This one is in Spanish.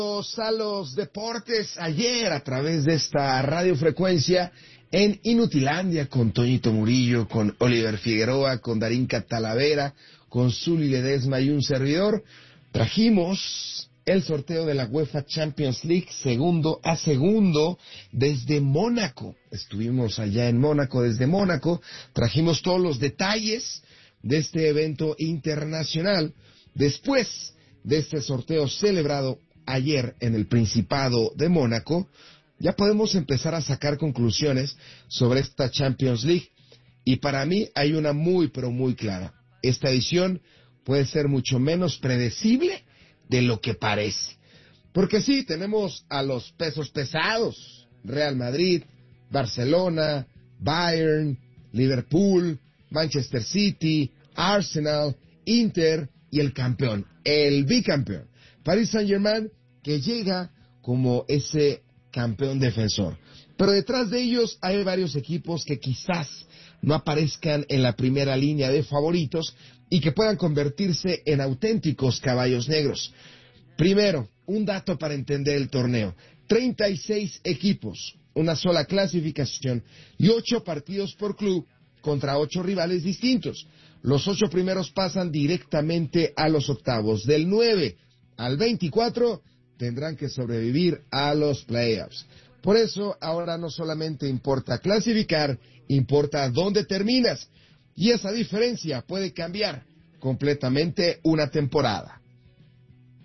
A los deportes ayer a través de esta radiofrecuencia en Inutilandia con Toñito Murillo, con Oliver Figueroa, con Darinka Talavera, con Zuli Ledesma y un servidor. Trajimos el sorteo de la UEFA Champions League segundo a segundo desde Mónaco. Estuvimos allá en Mónaco, desde Mónaco. Trajimos todos los detalles de este evento internacional después de este sorteo celebrado ayer en el Principado de Mónaco. Ya podemos empezar a sacar conclusiones sobre esta Champions League y para mí hay una muy pero muy clara. Esta edición puede ser mucho menos predecible de lo que parece. Porque sí, tenemos a los pesos pesados: Real Madrid, Barcelona, Bayern, Liverpool, Manchester City, Arsenal, Inter y el campeón, el bicampeón, Paris Saint-Germain, que llega como ese campeón defensor. Pero detrás de ellos hay varios equipos que quizás no aparezcan en la primera línea de favoritos y que puedan convertirse en auténticos caballos negros. Primero, un dato para entender el torneo: 36 equipos, una sola clasificación y 8 partidos por club contra 8 rivales distintos. Los 8 primeros pasan directamente a los octavos. Del 9 al 24 tendrán que sobrevivir a los playoffs. Por eso ahora no solamente importa clasificar, importa dónde terminas. Y esa diferencia puede cambiar completamente una temporada.